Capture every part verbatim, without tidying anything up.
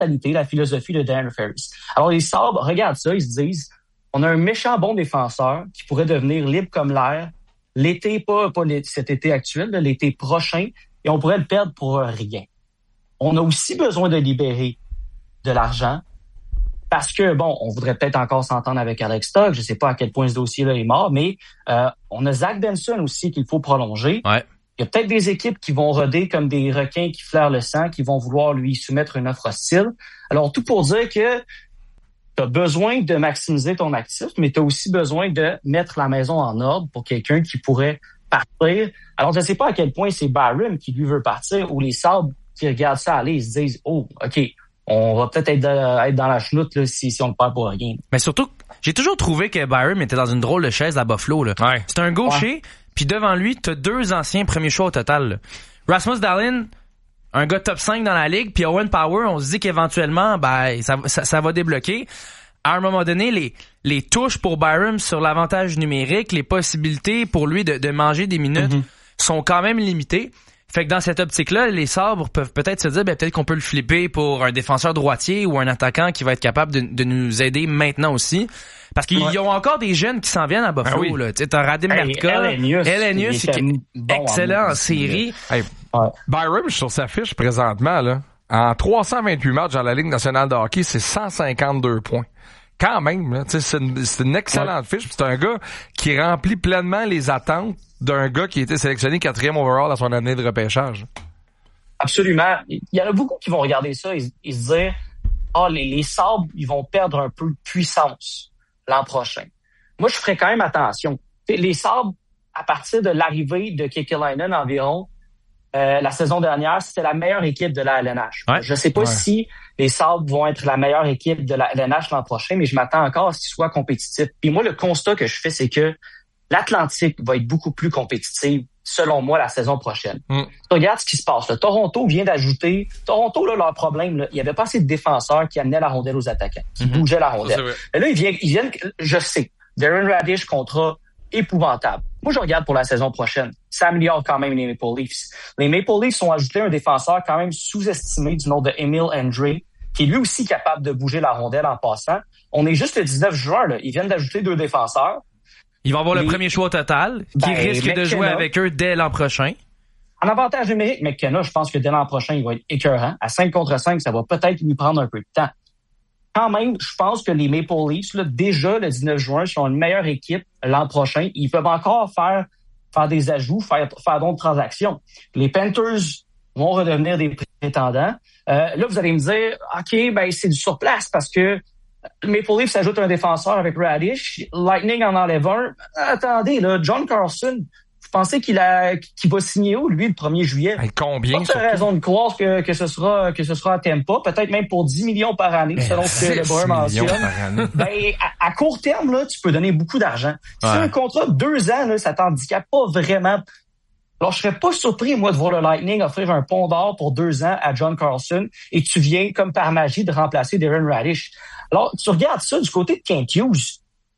mentalité, la philosophie de Darren Ferris. Alors, les Sabres regardent ça, ils se disent, on a un méchant bon défenseur qui pourrait devenir libre comme l'air l'été, pas, pas cet été actuel, là, l'été prochain, et on pourrait le perdre pour rien. On a aussi besoin de libérer de l'argent parce que, bon, on voudrait peut-être encore s'entendre avec Alex Stock. Je sais pas à quel point ce dossier-là est mort, mais euh, on a Zach Benson aussi qu'il faut prolonger. Ouais. Il y a peut-être des équipes qui vont roder comme des requins qui flairent le sang, qui vont vouloir lui soumettre une offre hostile. Alors, tout pour dire que tu as besoin de maximiser ton actif, mais tu as aussi besoin de mettre la maison en ordre pour quelqu'un qui pourrait partir. Alors, je ne sais pas à quel point c'est Byram qui lui veut partir ou les Sabres qui regardent ça aller, ils se disent « Oh, OK, on va peut-être être, de, être dans la chenoute là, si, si on ne perd pour rien. » Mais surtout, j'ai toujours trouvé que Byram était dans une drôle de chaise à Buffalo. Là. Ouais. C'est un gaucher, ouais. Puis devant lui, t'as deux anciens premiers choix au total. Là. Rasmus Dahlin, un gars top cinq dans la ligue, puis Owen Power, on se dit qu'éventuellement, ben, ça, ça, ça va débloquer. À un moment donné, les, les touches pour Byram sur l'avantage numérique, les possibilités pour lui de, de manger des minutes mm-hmm. sont quand même limitées. Fait que dans cette optique-là, les Sabres peuvent peut-être se dire, ben, peut-être qu'on peut le flipper pour un défenseur droitier ou un attaquant qui va être capable de, de nous aider maintenant aussi. Parce qu'ils ouais. ont encore des jeunes qui s'en viennent à Buffalo, ben oui. là. Tu sais, t'as Radim hey, Mertka, Elenius, qui est bon excellent en, en série. Hey, ouais. Byram, sur sa fiche présentement, là, en trois cent vingt-huit matchs dans la Ligue nationale de hockey, c'est cent cinquante-deux points. Quand même, là, c'est une, c'est une excellente ouais. fiche. C'est un gars qui remplit pleinement les attentes d'un gars qui a été sélectionné quatrième overall à son année de repêchage. Absolument. Il y en a beaucoup qui vont regarder ça et, et se dire « Ah, oh, les, les Sabres, ils vont perdre un peu de puissance l'an prochain. » Moi, je ferais quand même attention. Les Sabres, à partir de l'arrivée de Kekalainen environ, euh, la saison dernière, c'était la meilleure équipe de la L N H. Ouais. Je ne sais pas ouais. si les Sabres vont être la meilleure équipe de la L N H l'an prochain, mais je m'attends encore à ce qu'ils soient compétitifs. Puis moi, le constat que je fais, c'est que l'Atlantique va être beaucoup plus compétitive, selon moi, la saison prochaine. Mm. Regarde ce qui se passe. Là. Toronto vient d'ajouter... Toronto, là, leur problème, là, il n'y avait pas assez de défenseurs qui amenaient la rondelle aux attaquants, qui mm-hmm. bougeaient la rondelle. Mais là, ils viennent, ils viennent... Je sais, Darren Raddysh, contrat épouvantable. Moi, je regarde pour la saison prochaine. Ça améliore quand même les Maple Leafs. Les Maple Leafs ont ajouté un défenseur quand même sous-estimé du nom de Emil Andre, qui est lui aussi capable de bouger la rondelle en passant. On est juste le dix-neuf juin, là. Ils viennent d'ajouter deux défenseurs. Ils vont avoir les... le premier choix au total, qui ben, risque McKenna, de jouer avec eux dès l'an prochain. En avantage numérique, McKenna, je pense que dès l'an prochain, il va être écœurant. À cinq contre cinq, ça va peut-être lui prendre un peu de temps. Quand même, je pense que les Maple Leafs, là, déjà le dix-neuf juin, sont une meilleure équipe l'an prochain. Ils peuvent encore faire, faire des ajouts, faire, faire d'autres transactions. Les Panthers vont redevenir des prétendants. Euh, là, vous allez me dire, OK, ben c'est du surplace parce que Maple Leafs ajoute un défenseur avec Raddysh. Lightning en enlève un. Attendez, là, John Carlson, vous pensez qu'il a qu'il va signer où, lui, le premier juillet? Et combien? Pas de raison de croire que, que ce sera que ce sera à Tampa, peut-être même pour dix millions par année, mais selon ce que le Brun mentionne. Ben, à, à court terme, là, tu peux donner beaucoup d'argent. Si ouais. un contrat de deux ans, là, ça t'handicape pas vraiment. Alors, je serais pas surpris, moi, de voir le Lightning offrir un pont d'or pour deux ans à John Carlson et tu viens, comme par magie, de remplacer Darren Raddysh. Alors, tu regardes ça du côté de Kent Hughes.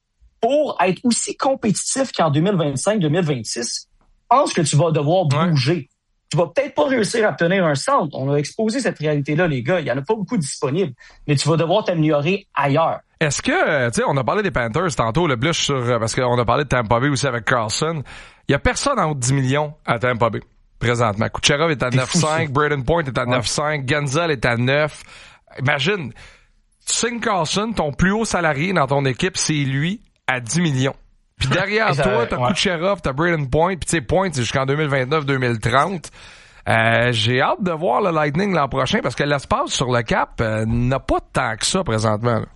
Pour être aussi compétitif qu'en deux mille vingt-cinq deux mille vingt-six, je pense que tu vas devoir bouger. Ouais. Tu vas peut-être pas réussir à obtenir un centre. On a exposé cette réalité-là, les gars. Il y en a pas beaucoup disponibles. Mais tu vas devoir t'améliorer ailleurs. Est-ce que, tu sais, on a parlé des Panthers tantôt, le blush sur, parce qu'on a parlé de Tampa Bay aussi avec Carlson. Il y a personne en haut de dix millions à Tampa Bay, présentement. Kucherov est à neuf cinq, Braden Point est à ouais. neuf cinq, Genzel est à neuf. Imagine, tu signes Carlson, ton plus haut salarié dans ton équipe, c'est lui, à dix millions. Puis derrière ça, toi, t'as ouais. Kucherov, t'as Braden Point, puis tu sais, Point, c'est jusqu'en deux mille vingt-neuf deux mille trente. Euh, j'ai hâte de voir le Lightning l'an prochain, parce que l'espace sur le cap euh, n'a pas tant que ça, présentement, là.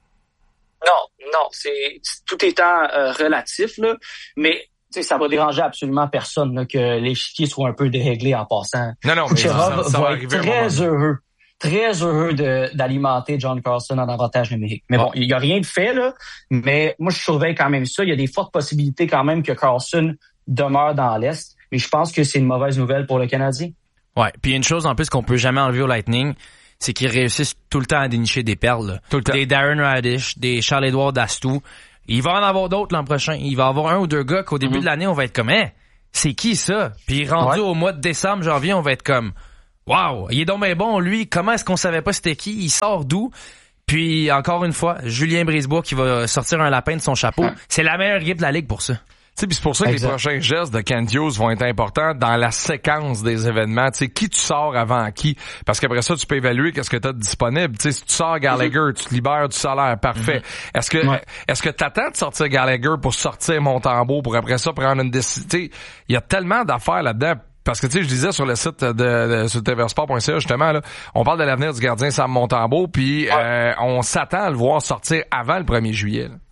Non, non, c'est, tout étant euh, relatif, là, mais t'sais, ça va déranger absolument personne là, que l'échiquier soit un peu déréglé en passant. Non, non, Kucherov mais ça, ça va, va être très heureux, très heureux de, d'alimenter John Carlson en avantage numérique. Mais bon, il n'y a rien de fait, là, mais moi, je surveille quand même ça. Il y a des fortes possibilités quand même que Carlson demeure dans l'Est, mais je pense que c'est une mauvaise nouvelle pour le Canadien. Ouais, puis une chose en plus qu'on peut jamais enlever au Lightning, c'est qu'ils réussissent tout le temps à dénicher des perles. Là. Tout le temps. Des Darren Raddysh, des Charles-Édouard Dastou. Il va en avoir d'autres l'an prochain. Il va y avoir un ou deux gars qu'au début mm-hmm. de l'année, on va être comme, hein, c'est qui ça? Puis rendu ouais. au mois de décembre, janvier, on va être comme, Wow! Il est donc bien bon, lui. Comment est-ce qu'on savait pas c'était qui? Il sort d'où? Puis, encore une fois, Julien Brisebois qui va sortir un lapin de son chapeau. Hein? C'est la meilleure équipe de la Ligue pour ça. C'est pour ça que exact. Les prochains gestes de Kent Hughes vont être importants dans la séquence des événements. Tu sais, qui tu sors avant qui? Parce qu'après ça, tu peux évaluer qu'est-ce que tu as de disponible. Tu sais, si tu sors Gallagher, mm-hmm. tu te libères du salaire. Parfait. Mm-hmm. Est-ce que ouais. est-ce que t'attends de sortir Gallagher pour sortir Montembeault pour après ça prendre une décision? Il y a tellement d'affaires là-dedans. Parce que, tu sais, je disais sur le site de, de sur t v sport point c a, justement, là, on parle de l'avenir du gardien Sam Montembeault, puis ouais. euh, on s'attend à le voir sortir avant le premier juillet. Là.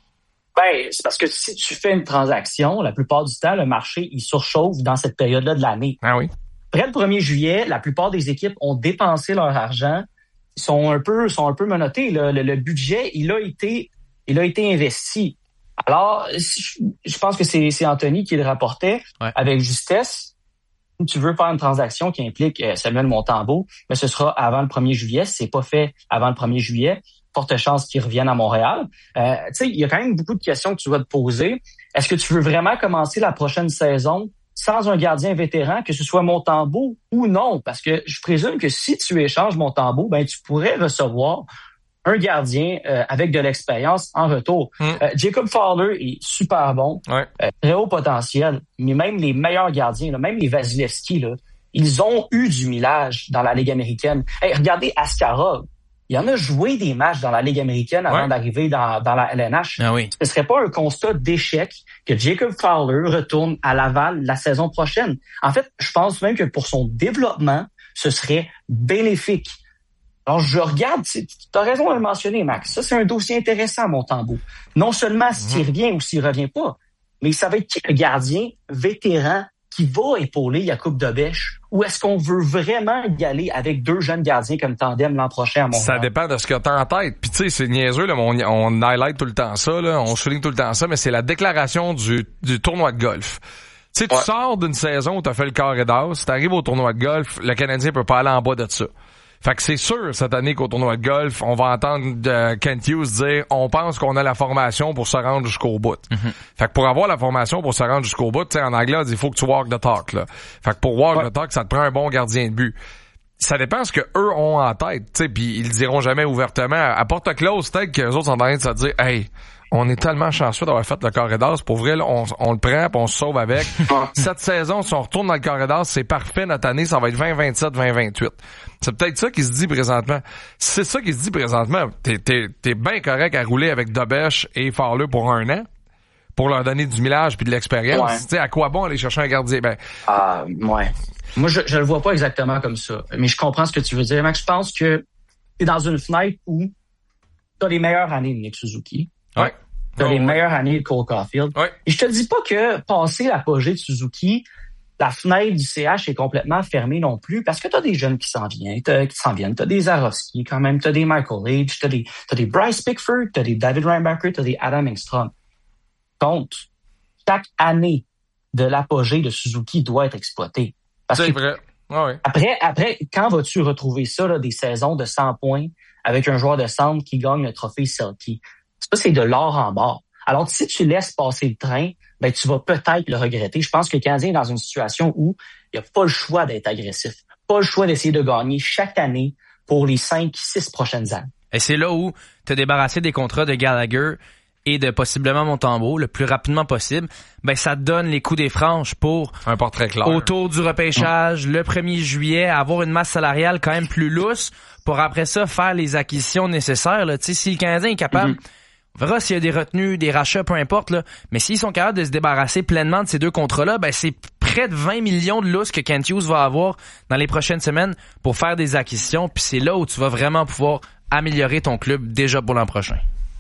Ben, c'est parce que si tu fais une transaction, la plupart du temps, le marché, il surchauffe dans cette période-là de l'année. Ah oui. Après le premier juillet, la plupart des équipes ont dépensé leur argent, ils sont un peu, sont un peu menottés. Là. Le, le budget, il a été, il a été investi. Alors, je pense que c'est, c'est Anthony qui le rapportait ouais. avec justesse. Si tu veux faire une transaction qui implique Samuel Montembeault, mais ce sera avant le premier juillet. Si c'est pas fait avant le premier juillet, forte chance qu'il revienne à Montréal. Euh, tu sais, il y a quand même beaucoup de questions que tu vas te poser. Est-ce que tu veux vraiment commencer la prochaine saison sans un gardien vétéran, que ce soit Montembeault ou non? Parce que je présume que si tu échanges Montembeault, ben tu pourrais recevoir un gardien euh, avec de l'expérience en retour. Mm. Euh, Jacob Fowler est super bon, ouais. euh, très haut potentiel, mais même les meilleurs gardiens, là, même les Vasilevski, là, ils ont eu du millage dans la Ligue américaine. Hey, regardez Askarov. Il en a joué des matchs dans la Ligue américaine avant ouais. d'arriver dans, dans la L N H. Ah oui. Ce serait pas un constat d'échec que Jacob Fowler retourne à Laval la saison prochaine. En fait, je pense même que pour son développement, ce serait bénéfique. Alors, je regarde, tu as raison de le mentionner, Max. Ça, c'est un dossier intéressant, Montembeault. Non seulement s'il revient ou s'il revient pas, mais ça va être qui le gardien vétéran qui va épauler Jakub Dobeš, ou est-ce qu'on veut vraiment y aller avec deux jeunes gardiens comme tandem l'an prochain à Montréal? Ça dépend de ce que tu as en tête. Puis tu sais, c'est niaiseux, là, on, on highlight tout le temps ça, là, on souligne tout le temps ça, mais c'est la déclaration du, du tournoi de golf. Tu sais, tu ouais. sors d'une saison où tu as fait le carré d'as, tu arrives au tournoi de golf, le Canadien peut pas aller en bas de ça. Fait que c'est sûr, cette année qu'au tournoi de golf, on va entendre euh, Kent Hughes dire « On pense qu'on a la formation pour se rendre jusqu'au bout. Mm-hmm. » Fait que pour avoir la formation pour se rendre jusqu'au bout, tu sais, en anglais, il faut que tu walk the talk, là. Fait que pour walk ouais. the talk, ça te prend un bon gardien de but. Ça dépend de ce que eux ont en tête, tu sais, puis ils le diront jamais ouvertement. À porte close, peut-être qu'eux autres sont en train de se dire « Hey, on est tellement chanceux d'avoir fait le carré d'as. Pour vrai, là, on, on le prend puis on se sauve avec. Cette saison, si on retourne dans le carré d'as, c'est parfait notre année. Ça va être vingt vingt-sept, vingt vingt-huit. C'est peut-être ça qui se dit présentement. Si c'est ça qui se dit présentement, t'es, t'es, t'es bien correct à rouler avec Dobeš et Fowler pour un an pour leur donner du millage puis de l'expérience. Ouais. Tu sais, à quoi bon aller chercher un gardien? Ben, ah, ouais. Moi, je, je le vois pas exactement comme ça. Mais je comprends ce que tu veux dire. Max, je pense que t'es dans une fenêtre où t'as les meilleures années de Nick Suzuki. Ouais. T'as oh, les ouais. meilleures années de Cole Caulfield. Ouais. Et je te dis pas que passer l'apogée de Suzuki, la fenêtre du C H est complètement fermée non plus, parce que t'as des jeunes qui s'en viennent, t'as, qui s'en viennent. T'as des Zarovski quand même, t'as des Michael Age, t'as des, t'as des Bryce Pickford, t'as des David Reinbacher, t'as des Adam Engstrom. Compte, chaque année de l'apogée de Suzuki doit être exploitée. Parce C'est que vrai. Ah ouais. Après, après, quand vas-tu retrouver ça, là, des saisons de cent points avec un joueur de centre qui gagne le trophée Selke? Ça, c'est de l'or en barre. Alors, si tu laisses passer le train, ben, tu vas peut-être le regretter. Je pense que le Canadien est dans une situation où il n'y a pas le choix d'être agressif. Pas le choix d'essayer de gagner chaque année pour les cinq, six prochaines années. Et c'est là où tu as débarrassé des contrats de Gallagher et de possiblement Montembeault le plus rapidement possible. Ben, ça te donne les coups des franches pour un portrait clair. Autour du repêchage, mmh. le premier juillet, avoir une masse salariale quand même plus lousse pour après ça faire les acquisitions nécessaires. Tu sais, si le Canadien est capable... Mmh. On verra s'il y a des retenues, des rachats, peu importe, là. Mais s'ils sont capables de se débarrasser pleinement de ces deux contrats-là, ben, c'est près de vingt millions de lousses que Kent Hughes va avoir dans les prochaines semaines pour faire des acquisitions. Puis c'est là où tu vas vraiment pouvoir améliorer ton club déjà pour l'an prochain.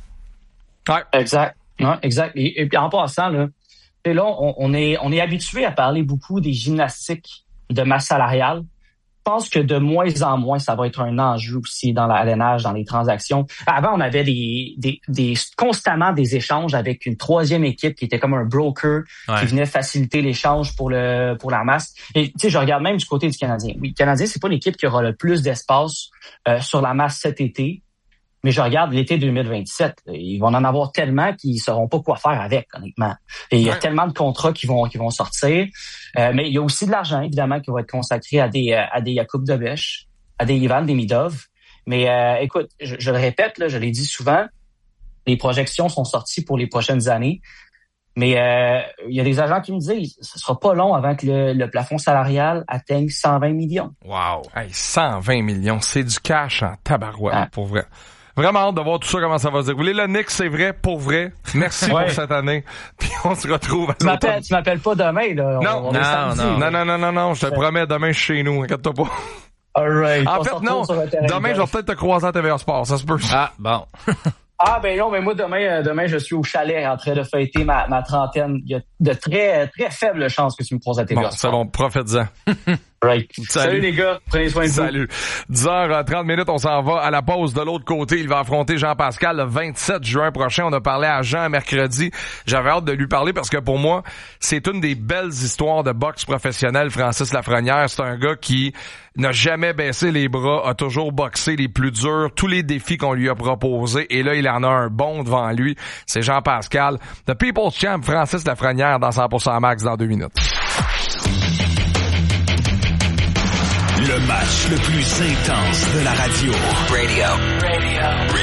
Ouais, exact. Ouais, exact. Et, et puis en passant, là, et là, on, on est, on est habitué à parler beaucoup des gymnastiques de masse salariale. Je pense que de moins en moins, ça va être un enjeu aussi dans la L N H, dans les transactions. Avant, on avait des, des, des constamment des échanges avec une troisième équipe qui était comme un broker ouais. qui venait faciliter l'échange pour le pour la masse. Et tu sais, je regarde même du côté du Canadien. Oui, le Canadien, c'est pas l'équipe qui aura le plus d'espace euh, sur la masse cet été. Mais je regarde l'été deux mille vingt-sept. Ils vont en avoir tellement qu'ils sauront pas quoi faire avec, honnêtement. Et il y a ouais. tellement de contrats qui vont qui vont sortir. Euh, mais il y a aussi de l'argent, évidemment, qui va être consacré à des à des Jakub Dobeš, à des Ivan Demidov. Mais euh, écoute, je, je le répète, là, je l'ai dit souvent, les projections sont sorties pour les prochaines années. Mais euh, il y a des agents qui me disent ce sera pas long avant que le, le plafond salarial atteigne cent vingt millions. Wow! Hey, cent vingt millions, c'est du cash en tabarouette, ah. pour vrai. Vraiment hâte de voir tout ça, comment ça va se dérouler. Le Knicks, c'est vrai, pour vrai. Merci ouais. pour cette année. Puis on se retrouve à tu m'appelles, tu m'appelles pas demain, là. Non, on, on non, samedi, non, non, non, non, non, non, je te ouais. promets, demain, je suis chez nous. Inquiète-toi pas. All right. En fait, non. Demain, je vais peut-être te croiser à T V A Sport. Ça se peut. Ah, bon. Ah ben non, mais moi demain, euh, demain je suis au chalet en train de fêter ma, ma trentaine. Il y a de très très faibles chances que tu me croises à T V A. Bon, c'est bon, profite-en. Right. Salut. Salut les gars, prenez soin de vous. Salut. dix heures trente minutes, on s'en va à la pause de l'autre côté. Il va affronter Jean-Pascal le vingt-sept juin prochain. On a parlé à Jean mercredi. J'avais hâte de lui parler parce que pour moi, c'est une des belles histoires de boxe professionnelle. Francis Lafrenière, c'est un gars qui n'a jamais baissé les bras, a toujours boxé les plus durs, tous les défis qu'on lui a proposés. Et là, il en a un bon devant lui. C'est Jean-Pascal. The People's Champ, Francis Lafrenière dans cent pour cent Max dans deux minutes. Le match le plus intense de la radio. Radio. Radio.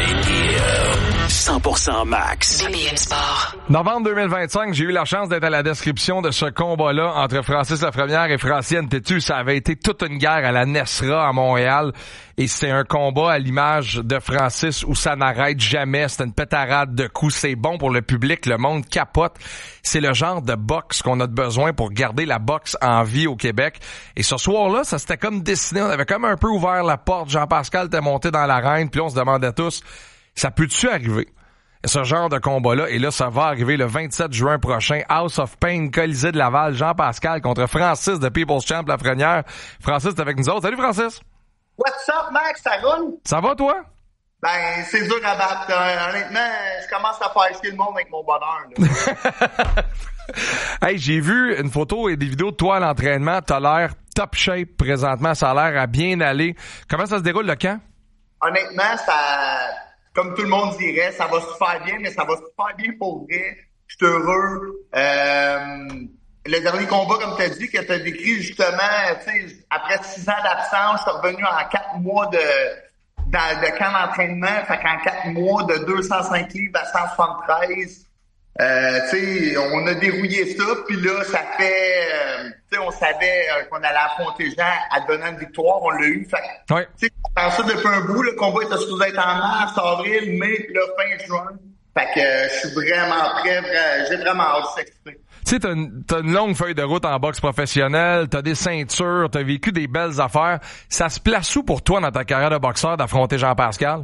Radio. cent pour cent Max. B B M Sport. Novembre deux mille vingt-cinq, j'ai eu la chance d'être à la description de ce combat-là entre Francis Lafrenière et Franciane Tétu. Ça avait été toute une guerre à la Nesra à Montréal. Et c'est un combat à l'image de Francis où ça n'arrête jamais. C'est une pétarade de coups. C'est bon pour le public. Le monde capote. C'est le genre de boxe qu'on a besoin pour garder la boxe en vie au Québec. Et ce soir-là, ça s'était comme dessiné. On avait comme un peu ouvert la porte. Jean-Pascal était monté dans l'arène. Puis là, on se demandait tous, ça peut-tu arriver? Ce genre de combat-là. Et là, ça va arriver le vingt-sept juin prochain. House of Pain, Colisée de Laval. Jean-Pascal contre Francis de People's Champ Lafrenière. Francis est avec nous autres. Salut, Francis! What's up, Max? Ça roule? Ça va, toi? Ben, c'est dur à battre. Euh, honnêtement, je commence à faire chier le monde avec mon bonheur. Là. Hey, j'ai vu une photo et des vidéos de toi à l'entraînement. T'as l'air top shape présentement. Ça a l'air à bien aller. Comment ça se déroule, le camp? Honnêtement, ça, comme tout le monde dirait, ça va super bien, mais ça va super bien pour vrai. Je suis heureux. Euh... Le dernier combat, comme tu as dit, que tu as décrit justement, tu sais, après six ans d'absence, je suis revenu en quatre mois de, de, de camp d'entraînement. Fait qu'en quatre mois, de deux cent cinq livres à cent soixante-treize, euh, tu sais, on a dérouillé ça. Puis là, ça fait, euh, tu sais, on savait qu'on allait affronter Jean à donner une victoire. On l'a eu. Fait que, ouais. tu sais, on pense ça depuis un bout. Le combat était supposé être en mars, avril, mai, le fin juin. Fait que euh, je suis vraiment prêt. Vrai, j'ai vraiment hâte de s'exprimer. Tu sais, t'as une, t'as une longue feuille de route en boxe professionnelle, t'as des ceintures, t'as vécu des belles affaires. Ça se place où pour toi dans ta carrière de boxeur d'affronter Jean-Pascal?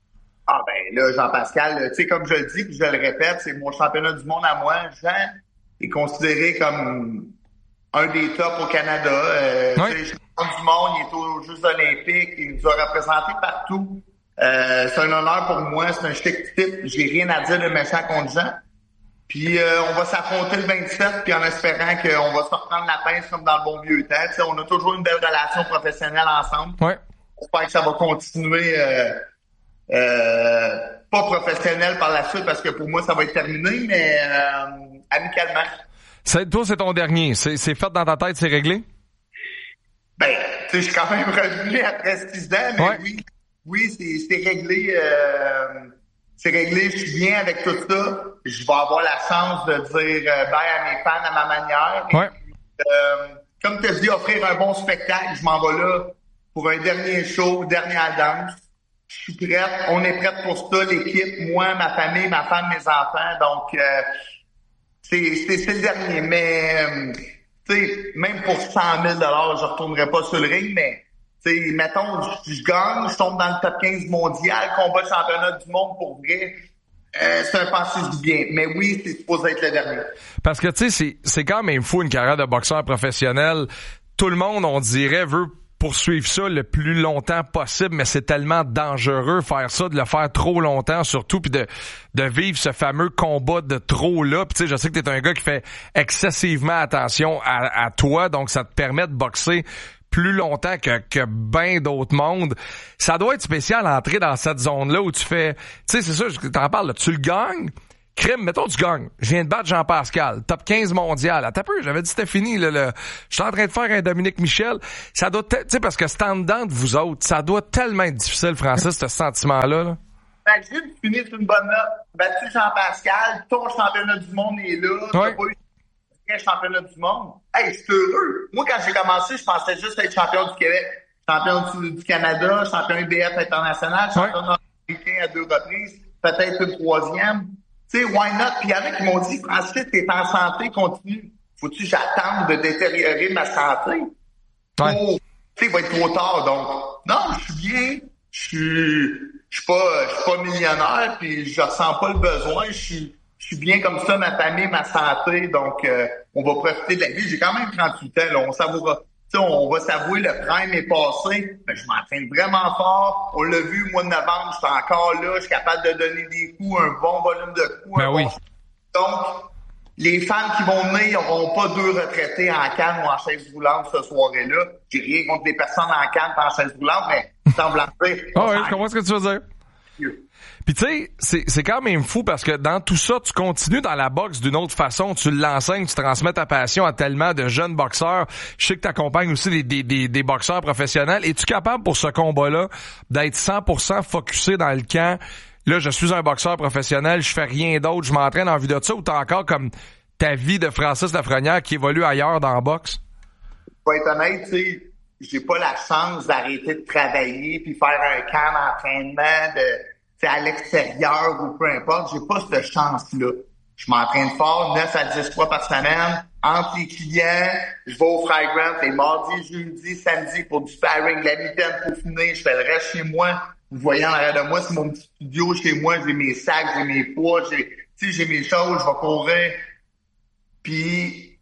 Ah ben là, Jean-Pascal, tu sais, comme je le dis, puis je le répète, c'est mon championnat du monde à moi. Jean est considéré comme un des tops au Canada. Euh, oui. Tu sais, champion du monde, il est aux Jeux olympiques, il nous a représentés partout. Euh, c'est un honneur pour moi, c'est un chic titre. J'ai rien à dire de méchant contre Jean. Puis euh, on va s'affronter le vingt-sept, puis en espérant qu'on va se reprendre la pince comme dans le bon vieux temps. T'sais, on a toujours une belle relation professionnelle ensemble. Ouais. J'espère que ça va continuer euh, euh, pas professionnel par la suite, parce que pour moi, ça va être terminé, mais euh, amicalement. C'est, toi, c'est ton dernier. C'est, c'est fait dans ta tête, c'est réglé? Ben, tu sais, je suis quand même revenu après six ans, mais ouais. oui, oui, c'est, c'est réglé... Euh, C'est réglé, je suis bien avec tout ça. Je vais avoir la chance de dire euh, bye à mes fans à ma manière. Ouais. Et, euh, comme tu as dit, offrir un bon spectacle, je m'en vais là pour un dernier show, dernière danse. Je suis prête, on est prête pour ça, l'équipe, moi, ma famille, ma femme, mes enfants. Donc, euh, c'est, c'est, c'est le dernier. Mais, euh, tu sais, même pour cent mille dollars, je retournerai pas sur le ring, mais t'sais, mettons, je, je gagne, je tombe dans le top quinze mondial, combat de championnat du monde pour vrai. Euh, c'est un passé du bien. Mais oui, c'est supposé être le dernier. Parce que, tu sais, c'est, c'est quand même fou une carrière de boxeur professionnel. Tout le monde, on dirait, veut poursuivre ça le plus longtemps possible, mais c'est tellement dangereux faire ça, de le faire trop longtemps surtout, puis de de vivre ce fameux combat de trop-là. Puis tu sais, je sais que t'es un gars qui fait excessivement attention à, à toi, donc ça te permet de boxer plus longtemps que, que ben d'autres mondes. Ça doit être spécial d'entrer dans cette zone-là où tu fais, tu sais, c'est ça, je t'en parle, là, tu le gagnes. Crime, mettons tu gagnes. Je viens de battre Jean-Pascal, top quinze mondial. Attends un peu, j'avais dit c'était fini, là, là. Je suis en train de faire un Dominique Michel. Ça doit, tu sais, parce que c'est en dedans de vous autres, ça doit tellement être difficile, Francis, ce sentiment-là, là. Imagine, tu finis sur une bonne note, battu Jean-Pascal, ton championnat du monde est là, ouais. t'as pas eu le championnat du monde. Hey, je suis heureux. Moi, quand j'ai commencé, je pensais juste être champion du Québec, champion du, du Canada, champion U B F international, champion ouais. américain à deux reprises, peut-être une troisième. Tu sais, why not? Puis il y en a qui m'ont dit, Francis, t'es en santé, continue. Faut-tu que j'attende de détériorer ma santé? Ouais. Pour, tu sais, il va être trop tard. Donc, non, je suis bien. Je suis, je suis pas, je suis pas millionnaire, puis je ressens pas le besoin. Je suis, je suis bien comme ça, ma famille, ma santé. Donc, euh, on va profiter de la vie. J'ai quand même trente-huit ans, là. On savoura. Tu sais, on va s'avouer, le prime est passé. Mais je m'entraîne vraiment fort. On l'a vu, au mois de novembre, je suis encore là. Je suis capable de donner des coups, un bon volume de coups. Ben un oui. bon... Donc, les femmes qui vont venir n'auront pas deux retraités en canne ou en chaise roulante ce soir-là. J'ai rien contre les personnes en canne et en chaise roulante, mais semble en faire. Ah oui, je comprends ce que tu veux dire. Puis tu sais, c'est, c'est quand même fou parce que dans tout ça, tu continues dans la boxe d'une autre façon. Tu l'enseignes, tu transmets ta passion à tellement de jeunes boxeurs. Je sais que tu accompagnes aussi des, des, des, des boxeurs professionnels. Es-tu capable pour ce combat-là d'être cent pour cent focusé dans le camp? Là, je suis un boxeur professionnel, je fais rien d'autre, je m'entraîne en vue de ça, ou t'as encore comme ta vie de Francis Lafrenière qui évolue ailleurs dans la boxe? Pour être honnête, tu sais, j'ai pas la chance d'arrêter de travailler puis faire un camp d'entraînement de, tu sais, à l'extérieur ou peu importe. J'ai pas cette chance-là. Je m'entraîne fort, neuf à dix fois par semaine, entre les clients. Je vais au Flagrant les mardis, jeudi, samedi pour du sparring, la mi-temps pour finir. Je fais le reste chez moi. Vous voyez en arrière de moi, c'est mon petit studio chez moi. J'ai mes sacs, j'ai mes poids, j'ai, tu sais, j'ai mes choses, je vais courir. Puis,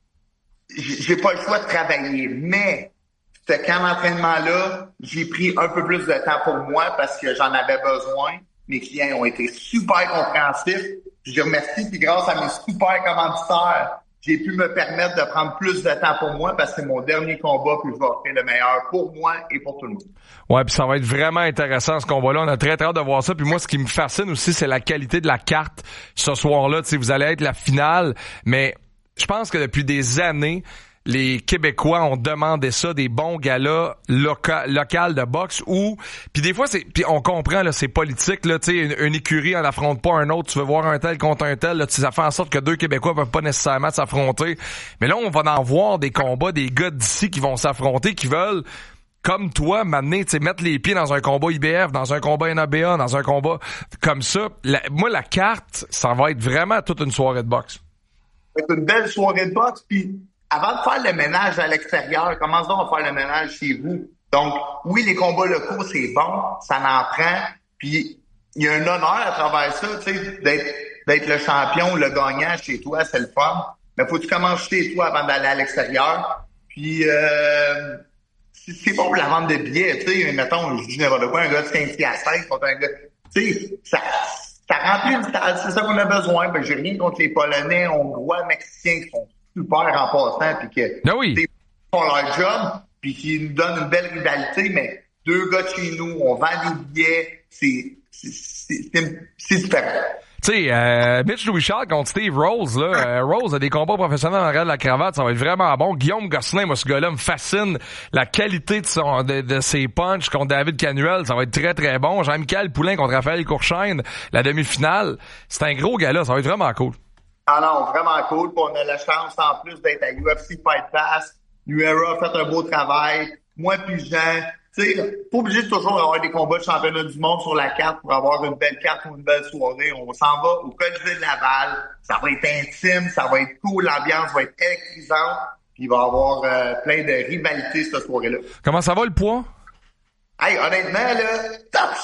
j'ai pas le choix de travailler. Mais, ce camp d'entraînement-là, j'ai pris un peu plus de temps pour moi parce que j'en avais besoin. Mes clients ont été super compréhensifs. Je les remercie. Puis, grâce à mes super commanditaires, j'ai pu me permettre de prendre plus de temps pour moi parce que c'est mon dernier combat puis je vais offrir le meilleur pour moi et pour tout le monde. Ouais, puis ça va être vraiment intéressant ce combat-là. On a très très hâte de voir ça. Puis moi, ce qui me fascine aussi, c'est la qualité de la carte ce soir-là. Tu sais, vous allez être la finale, mais je pense que depuis des années, les Québécois ont demandé ça, des bons galas loca- locales de boxe où, puis des fois c'est, puis on comprend là, c'est politique là, tu sais, une, une écurie en affronte pas un autre, tu veux voir un tel contre un tel, là, ça fait en sorte que deux Québécois peuvent pas nécessairement s'affronter. Mais là, on va en voir des combats, des gars d'ici qui vont s'affronter, qui veulent comme toi, m'amener, tu sais, mettre les pieds dans un combat I B F, dans un combat N A B A, dans un combat comme ça. La, moi, la carte, ça va être vraiment toute une soirée de boxe. C'est une belle soirée de boxe, puis avant de faire le ménage à l'extérieur, commence donc à faire le ménage chez vous. Donc, oui, les combats locaux, c'est bon, ça en prend, puis il y a un honneur à travers ça, tu sais, d'être, d'être le champion ou le gagnant chez toi, c'est le fun. Mais faut que tu commences chez toi avant d'aller à l'extérieur. Puis, euh, c'est bon pour la vente de billets, tu sais, mettons, je dis n'importe quoi, un gars de cinq pieds à cinq contre un gars, tu sais, ça, ça remplit une salle, c'est ça qu'on a besoin. Ben, j'ai rien contre les Polonais, Hongrois, Mexicains qui sont super en passant, puis que ben oui. Ils font leur job, puis qui nous donnent une belle rivalité, mais deux gars de chez nous, on vend des billets, c'est, c'est, c'est, c'est, c'est différent. Tu sais, euh, Mitch Louis-Charles contre Steve Rose, là. Euh, Rose a des combats professionnels en arrière de la cravate, ça va être vraiment bon. Guillaume Gosselin, moi, ce gars-là me fascine. La qualité de son, de, de ses punches contre David Canuel, ça va être très, très bon. Jean-Michel Poulain contre Raphaël Courchaine, la demi-finale. C'est un gros gars-là, ça va être vraiment cool. Ah non, vraiment cool. Puis on a la chance, en plus, d'être à U F C Fight Pass. L'U R A a fait un beau travail. Moi puis Jean, tu sais, pas obligé de toujours avoir des combats de championnat du monde sur la carte pour avoir une belle carte ou une belle soirée. On s'en va au Colisée de Laval. Ça va être intime, ça va être cool, l'ambiance va être électrisante. Puis il va y avoir euh, plein de rivalités cette soirée-là. Comment ça va le poids? Hey, honnêtement, là, top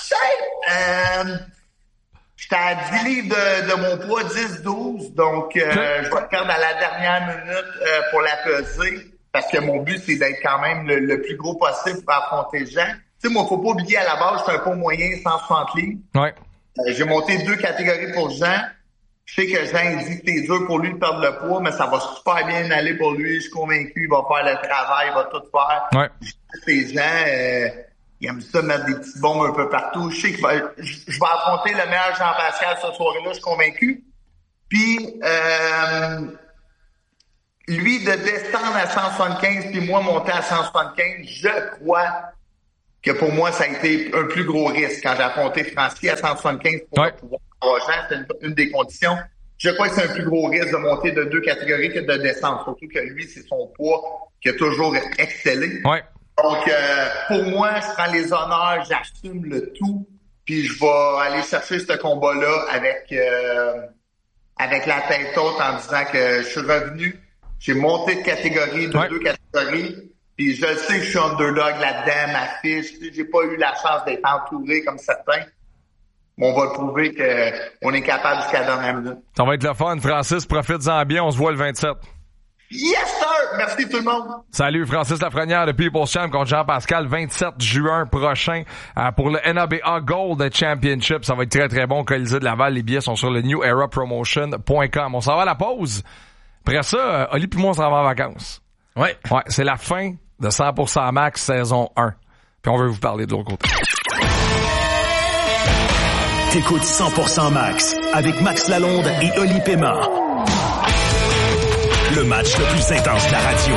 shape! Euh, J'étais à dix livres de, de mon poids, dix douze. Donc, euh, je vais perdre à la dernière minute euh, pour la peser. Parce que mon but, c'est d'être quand même le, le plus gros possible pour affronter Jean. Tu sais, moi, faut pas oublier, à la base, je suis un poids moyen, cent soixante livres. Ouais. Euh, j'ai monté deux catégories pour Jean. Je sais que Jean dit que c'est dur pour lui de perdre le poids, mais ça va super bien aller pour lui. Je suis convaincu, il va faire le travail, il va tout faire. Ouais. Les gens, euh, ils aiment ça mettre des petites bombes un peu partout. Je sais que je, je vais affronter le meilleur Jean-Pascal ce soir-là, je suis convaincu. Puis, euh, lui, de descendre à cent soixante-quinze, puis moi monter à cent soixante-quinze, je crois que pour moi, ça a été un plus gros risque quand j'ai affronté Francis à cent soixante-quinze pour ouais. pouvoir avoir Jean. C'était une, une des conditions. Je crois que c'est un plus gros risque de monter de deux catégories que de descendre. Surtout que lui, c'est son poids qui a toujours excellé. Ouais. Donc, euh, pour moi, je prends les honneurs, j'assume le tout, puis je vais aller chercher ce combat-là avec euh, avec la tête haute en disant que je suis revenu, j'ai monté de catégorie, de ouais. deux catégories, puis je sais que je suis underdog là-dedans, ma fiche, j'ai pas eu la chance d'être entouré comme certains. On va prouver qu'on est capable jusqu'à la dernière minute. Ça va être le fun. Francis, profite-en bien. On se voit le vingt-sept. Yes, sir! Merci tout le monde. Salut, Francis Lafrenière de People's Champ contre Jean-Pascal, vingt-sept juin prochain euh, pour le N A B A Gold Championship. Ça va être très, très bon. Colisée de Laval, les billets sont sur le new era promotion point com. On s'en va à la pause. Après ça, euh, Oli puis moi, on s'en va en vacances. Ouais. Ouais, c'est la fin de cent pour cent Max saison un. Puis on veut vous parler de l'autre côté. T'écoutes cent pour cent Max avec Max Lalonde et Oli Pema. Le match le plus intense de la radio.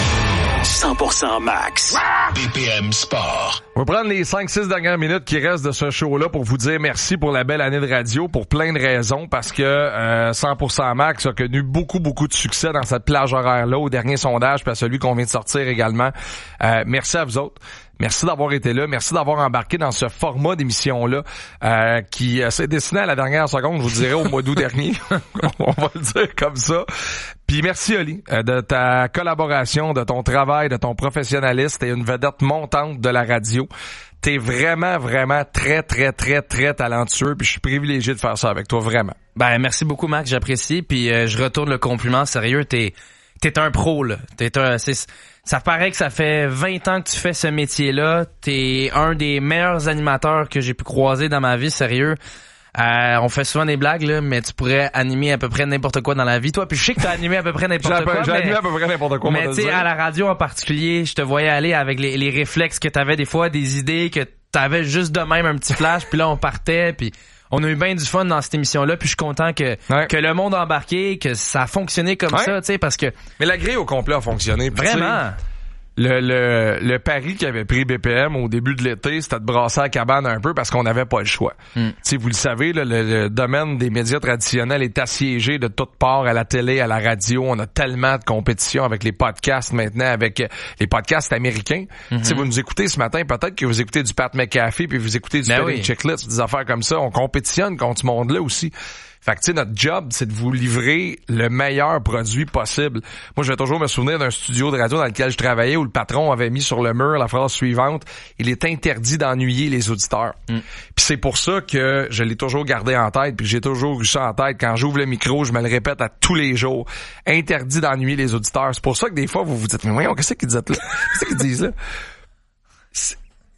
cent pour cent Max. B P M Sport. On va prendre les cinq six dernières minutes qui restent de ce show-là pour vous dire merci pour la belle année de radio pour plein de raisons. Parce que euh, cent pour cent Max a connu beaucoup, beaucoup de succès dans cette plage horaire-là au dernier sondage puis à celui qu'on vient de sortir également. Euh, merci à vous autres. Merci d'avoir été là. Merci d'avoir embarqué dans ce format d'émission-là euh, qui euh, s'est dessiné à la dernière seconde, je vous dirais, au mois d'août dernier. On va le dire comme ça. Puis merci, Oli, euh, de ta collaboration, de ton travail, de ton professionnalisme. T'es une vedette montante de la radio. T'es vraiment, vraiment très, très, très, très talentueux. Puis je suis privilégié de faire ça avec toi, vraiment. Ben merci beaucoup, Max. J'apprécie. Puis euh, je retourne le compliment. Sérieux, t'es t'es un pro, là. T'es un... C'est, ça paraît que ça fait vingt ans que tu fais ce métier-là. T'es un des meilleurs animateurs que j'ai pu croiser dans ma vie, sérieux. Euh, on fait souvent des blagues, là, mais tu pourrais animer à peu près n'importe quoi dans la vie. Toi, puis je sais que t'as animé à peu près n'importe j'ai quoi. J'ai mais, animé à peu près n'importe quoi. Mais tu sais, à la radio en particulier, je te voyais aller avec les, les réflexes que t'avais des fois, des idées que t'avais juste de même un petit flash, puis là on partait, puis on a eu bien du fun dans cette émission-là, puis je suis content que ouais. que le monde a embarqué, que ça a fonctionné comme ouais. ça, tu sais, parce que... Mais la grille au complet a fonctionné. Vraiment. Le, le, le pari qu'avait pris B P M au début de l'été, c'était de brasser la cabane un peu parce qu'on n'avait pas le choix. Mm. Tu sais, vous le savez, là, le, le domaine des médias traditionnels est assiégé de toutes parts, à la télé, à la radio. On a tellement de compétition avec les podcasts maintenant, avec les podcasts américains. Mm-hmm. Tu sais, vous nous écoutez ce matin, peut-être que vous écoutez du Pat McAfee, puis vous écoutez du Spelling Checklist, des affaires comme ça. On compétitionne contre ce monde-là aussi. Fait que, tu sais, notre job, c'est de vous livrer le meilleur produit possible. Moi, je vais toujours me souvenir d'un studio de radio dans lequel je travaillais où le patron avait mis sur le mur la phrase suivante: il est interdit d'ennuyer les auditeurs. Mm. Puis c'est pour ça que je l'ai toujours gardé en tête, puis j'ai toujours eu ça en tête. Quand j'ouvre le micro, je me le répète à tous les jours. Interdit d'ennuyer les auditeurs. C'est pour ça que des fois, vous vous dites, mais voyons, qu'est-ce qu'ils disent là? Qu'est-ce qu'ils disent là? C'est...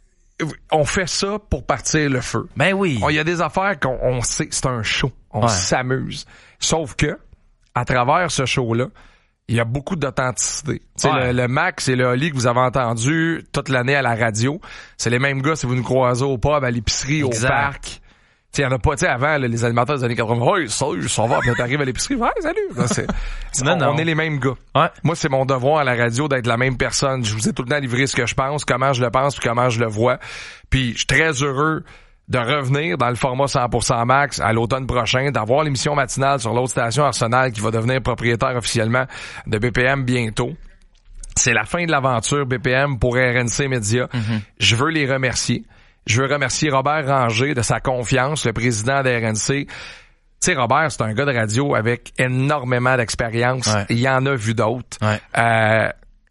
On fait ça pour partir le feu. Ben oui. Il y a des affaires qu'on on sait, c'est un show. On ouais. s'amuse. Sauf que, à travers ce show-là, il y a beaucoup d'authenticité. Ouais. Le, le Max et le Oli que vous avez entendu toute l'année à la radio, c'est les mêmes gars si vous nous croisez au pub, à l'épicerie, exact. Au parc. Il y en a pas, tu sais, avant, là, les animateurs des années quatre-vingts, « Hey, salut, ça va, puis t'arrives à l'épicerie, ouais, salut! » Non, c'est, c'est, non, on, non. on est les mêmes gars. Ouais. Moi, c'est mon devoir à la radio d'être la même personne. Je vous ai tout le temps livré ce que je pense, comment je le pense, puis comment je le vois. Puis je suis très heureux de revenir dans le format cent pour cent Max à l'automne prochain, d'avoir l'émission matinale sur l'autre station Arsenal qui va devenir propriétaire officiellement de B P M bientôt. C'est la fin de l'aventure B P M pour R N C Média. Mm-hmm. Je veux les remercier. Je veux remercier Robert Ranger de sa confiance, le président de R N C. Tu sais, Robert, c'est un gars de radio avec énormément d'expérience. Ouais. Il y en a vu d'autres. Ouais. Euh,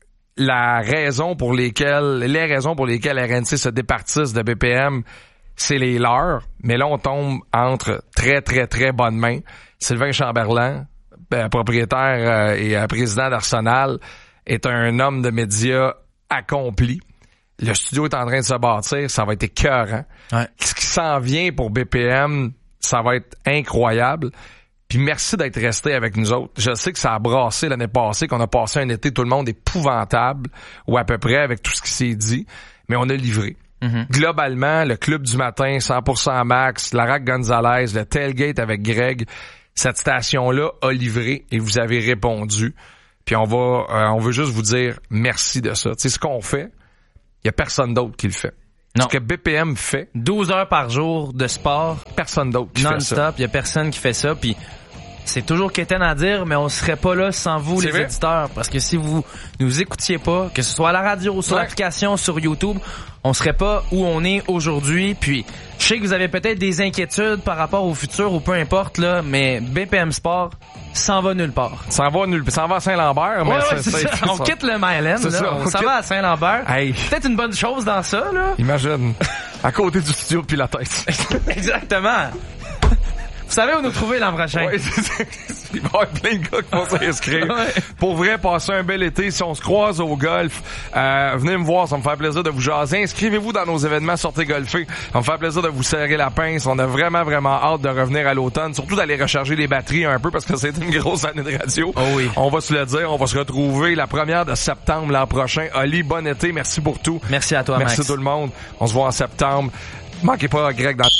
la raison pour lesquelles, les raisons pour lesquelles R N C se départissent de B P M, c'est les leurs. Mais là, on tombe entre très, très, très bonnes mains. Sylvain Chamberlain, euh, propriétaire euh, et euh, président d'Arsenal, est un homme de médias accompli. Le studio est en train de se bâtir, ça va être écœurant. Ouais. Ce qui s'en vient pour B P M, ça va être incroyable. Puis merci d'être resté avec nous autres. Je sais que ça a brassé l'année passée, qu'on a passé un été tout le monde épouvantable, ou à peu près avec tout ce qui s'est dit, mais on a livré. Mm-hmm. Globalement, le club du matin, cent pour cent Max, Larac Gonzalez, le tailgate avec Greg, cette station-là a livré et vous avez répondu. Puis on va, euh, on veut juste vous dire merci de ça. Tu sais, ce qu'on fait, il y a personne d'autre qui le fait. Non. Ce que B P M fait, douze heures par jour de sport, personne d'autre qui fait ça. Non-stop, il y a personne qui fait ça. Puis c'est toujours quétaine à dire, mais on serait pas là sans vous, c'est les vrai? Éditeurs. Parce que si vous nous écoutiez pas, que ce soit à la radio, sur ouais. l'application, sur YouTube, on serait pas où on est aujourd'hui. Puis je sais que vous avez peut-être des inquiétudes par rapport au futur ou peu importe, là, mais B P M Sport s'en va nulle part. S'en va nulle part. S'en va à Saint-Lambert. Ouais, mais ouais, c'est, c'est c'est, ça. c'est On ça. quitte le Myland. C'est là. ça, On, on s'en quitte... va à Saint-Lambert. Hey. Peut-être une bonne chose dans ça, là. Imagine. À côté du studio depuis la tête. Exactement. Vous savez où nous trouver l'an prochain. Ouais, c'est, c'est, il va y avoir plein de gars qui vont s'inscrire. Ouais. Pour vrai, passer un bel été. Si on se croise au golf, euh, venez me voir, ça me fait plaisir de vous jaser. Inscrivez-vous dans nos événements Sortez golfer. Ça me fait plaisir de vous serrer la pince. On a vraiment, vraiment hâte de revenir à l'automne. Surtout d'aller recharger les batteries un peu parce que c'est une grosse année de radio. Oh oui. On va se le dire. On va se retrouver la première de septembre l'an prochain. Oli, bon été. Merci pour tout. Merci à toi, Merci Max. tout le monde. On se voit en septembre. Manquez pas Greg dans...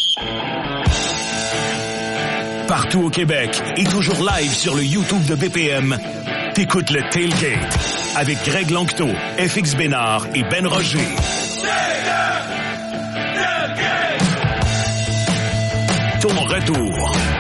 Partout au Québec et toujours live sur le YouTube de B P M, t'écoutes le Tailgate avec Greg Lanctot, F X Bénard et Ben Roger. Ton retour